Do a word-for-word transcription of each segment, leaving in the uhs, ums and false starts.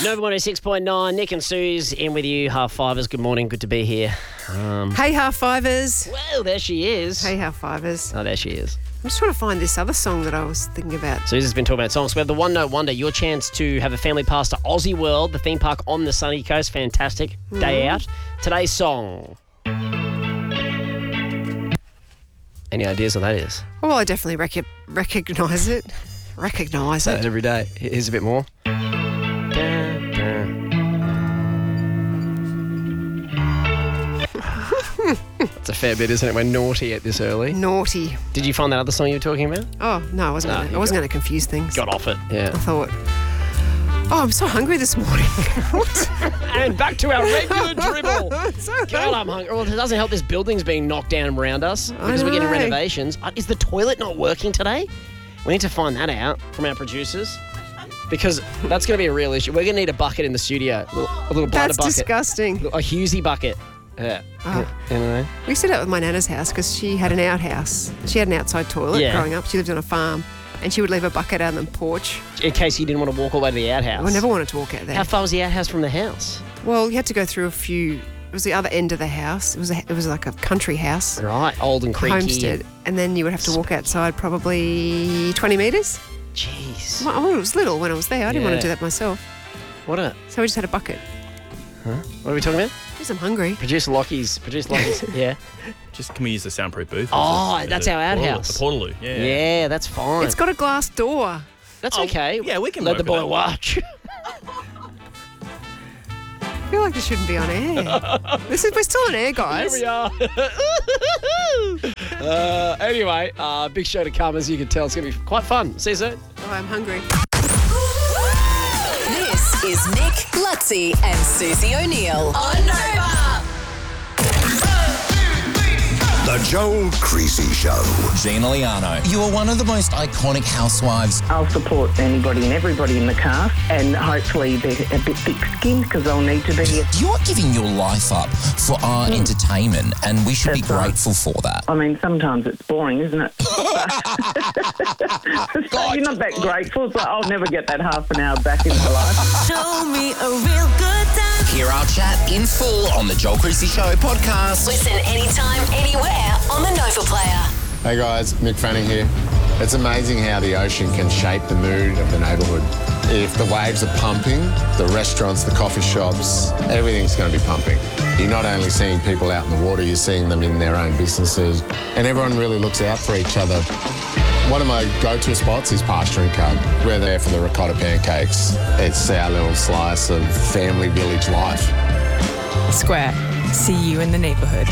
Nova one oh six point nine, Nick and Sue's in with you, half fivers. Good morning, good to be here. Um, Hey, half fivers. well, there she is. Hey, half fivers. Oh, there she is. I'm just trying to find this other song that I was thinking about. Sue's been talking about songs. We have the One Note Wonder, your chance to have a family pass to Aussie World, the theme park on the sunny coast. Fantastic day out. Today's song. Any ideas what that is? Well, I definitely rec- recognise it. Recognise Say that it. every day. Here's a bit more. That's a fair bit, isn't it? We're naughty at this early. Naughty. Did you find that other song you were talking about? Oh, no, I wasn't No, gonna, you I wasn't got- going to confuse things. Got off it. Yeah. I thought, oh, I'm so hungry this morning. What? And back to our regular dribble. So God, I'm hungry. Well, it doesn't help this building's being knocked down around us because we're getting know. renovations. Uh, Is the toilet not working today? We need to find that out from our producers because that's going to be a real issue. We're going to need a bucket in the studio, a little, a little bladder That's bucket. disgusting. A Hughesy bucket. Yeah. Oh. You know? We used to do that with my nana's house because she had an outhouse. She had an outside toilet Yeah. growing up. She lived on a farm and she would leave a bucket out on the porch. In case you didn't want to walk all the way to the outhouse. I never wanted to walk out there. How far was the outhouse from the house? Well, you had to go through a few. It was the other end of the house. It was a, it was like a country house. Right, old and creaky. Homestead, and then you would have to walk outside probably twenty metres. Jeez. Well, I was little when I was there. I didn't want Yeah. to do that myself. What a... So we just had a bucket. What are we talking about? Because I'm hungry. Producer Lockie's. Producer Lockie's. Yeah. Just can we use the soundproof booth? Oh, Is it- that's is it our Portaloo? outhouse. The Portaloo, yeah. Yeah, that's fine. It's got a glass door. That's Oh, okay. yeah, we can Let the work with boy that. watch. I feel like this shouldn't be on air. this is we're still on air, guys. Here we are. uh, anyway, uh, big show to come. As you can tell, it's going to be quite fun. See you soon. Oh, I'm hungry. This is Nick, Lutzi, and Susie O'Neill on Nova. The Joel Creasy Show. Gina Liano, you are one of the most iconic housewives. I'll support anybody and everybody in the cast, and hopefully they're a bit thick-skinned because they'll need to be. You are giving your life up for our entertainment, and we should be That's right. grateful for that. I mean, sometimes it's boring, isn't it? So you're not that grateful, so I'll never get that half an hour back in my life. Show me a real good time. Hear our chat in full on the Joel Creasy Show podcast. Listen anytime, anywhere on the Nova Player. Hey guys, Mick Fanning here. It's amazing how the ocean can shape the mood of the neighbourhood. If the waves are pumping, the restaurants, the coffee shops, everything's going to be pumping. You're not only seeing people out in the water, you're seeing them in their own businesses, and everyone really looks out for each other. One of my go-to spots is Pasture and Cub. We're there for the ricotta pancakes. It's our little slice of family village life. Square. See you in the neighbourhood.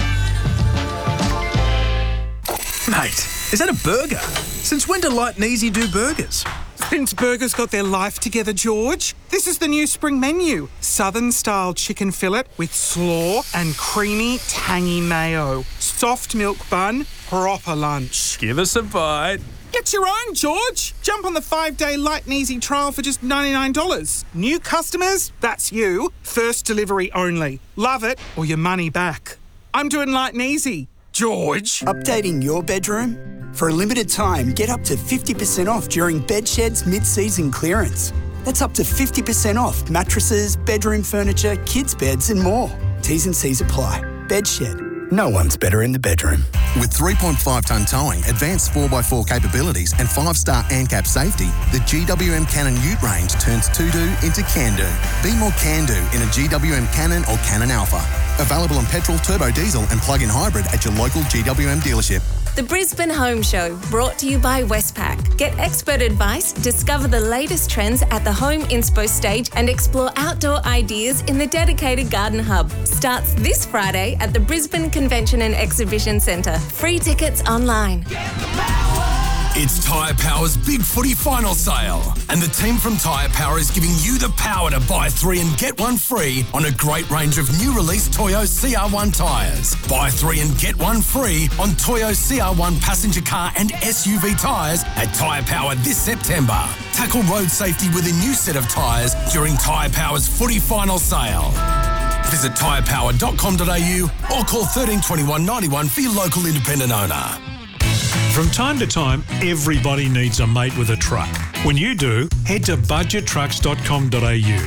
Mate, is that a burger? Since when do Light and Easy do burgers? Since burgers got their life together, George, this is the new spring menu. Southern-style chicken fillet with slaw and creamy, tangy mayo. Soft milk bun, proper lunch. Give us a bite. Get your own, George. Jump on the five-day Light and Easy trial for just ninety-nine dollars. New customers, that's you. First delivery only. Love it or your money back. I'm doing Light and Easy. George. Updating your bedroom? For a limited time, get up to fifty percent off during Bedshed's mid-season clearance. That's up to fifty percent off mattresses, bedroom furniture, kids' beds and more. T's and C's apply. Bedshed. No one's better in the bedroom. With three point five tonne towing, advanced four by four capabilities and five-star ANCAP safety, the G W M Cannon Ute range turns to-do into can-do. Be more can-do in a G W M Cannon or Cannon Alpha. Available on petrol, turbo diesel and plug-in hybrid at your local G W M dealership. The Brisbane Home Show, brought to you by Westpac. Get expert advice, discover the latest trends at the Home Inspo stage and explore outdoor ideas in the dedicated Garden Hub. Starts this Friday at the Brisbane Convention and Exhibition Centre. Free tickets online. It's Tyre Power's Big Footy Final Sale. And the team from Tyre Power is giving you the power to buy three and get one free on a great range of new release Toyo C R one tyres. Buy three and get one free on Toyo C R one passenger car and S U V tyres at Tyre Power this September. Tackle road safety with a new set of tyres during Tyre Power's Footy Final Sale. Visit tyre power dot com dot a u or call thirteen twenty-one ninety-one for your local independent owner. From time to time, everybody needs a mate with a truck. When you do, head to budget trucks dot com dot a u.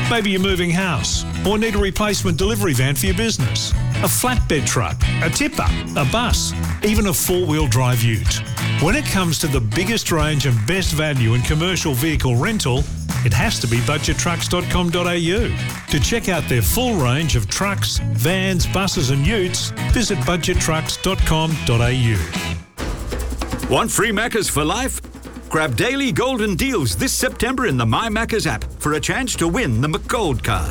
Maybe you're moving house or need a replacement delivery van for your business. A flatbed truck, a tipper, a bus, even a four-wheel drive ute. When it comes to the biggest range and best value in commercial vehicle rental, it has to be budget trucks dot com dot a u. To check out their full range of trucks, vans, buses and utes, visit budget trucks dot com dot a u. Want free Maccas for life? Grab daily golden deals this September in the My Maccas app for a chance to win the McGold card.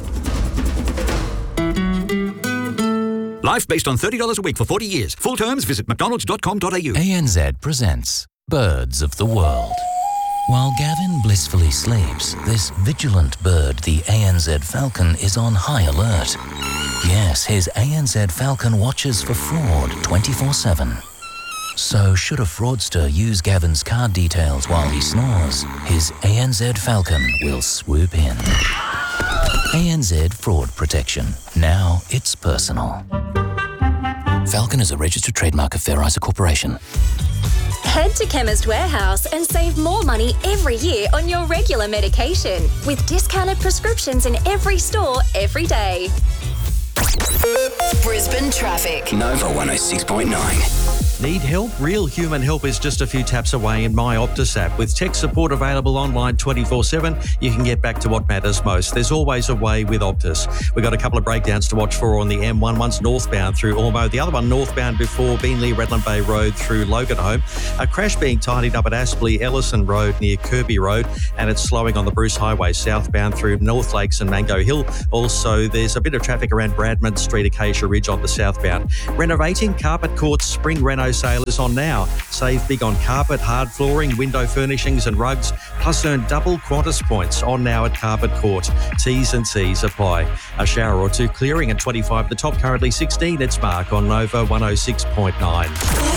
Life based on thirty dollars a week for forty years. Full terms, visit mcdonalds dot com dot a u. A N Z presents Birds of the World. While Gavin blissfully sleeps, this vigilant bird, the A N Z falcon, is on high alert. Yes, his A N Z falcon watches for fraud twenty-four seven. So should a fraudster use Gavin's card details while he snores, his A N Z falcon will swoop in. A N Z Fraud Protection. Now it's personal. Falcon is a registered trademark of Fair Isa Corporation. Head to Chemist Warehouse and save more money every year on your regular medication with discounted prescriptions in every store every day. Brisbane traffic. Nova one oh six point nine. Need help? Real human help is just a few taps away in My Optus app. With tech support available online twenty-four seven, you can get back to what matters most. There's always a way with Optus. We've got a couple of breakdowns to watch for on the M one. One's northbound through Ormo. The other one northbound before Beenleigh, Redland Bay Road through Loganholme. A crash being tidied up at Aspley Ellison Road near Kirby Road, and it's slowing on the Bruce Highway southbound through North Lakes and Mango Hill. Also, there's a bit of traffic around Bradman Street, Acacia Ridge on the southbound. Renovating Carpet Court's spring reno sale is on now. Save big on carpet, hard flooring, window furnishings and rugs, plus earn double Qantas points on now at Carpet Court. T's and C's apply. A shower or two clearing at twenty-five. The top currently sixteen. It's Mark on Nova one oh six point nine.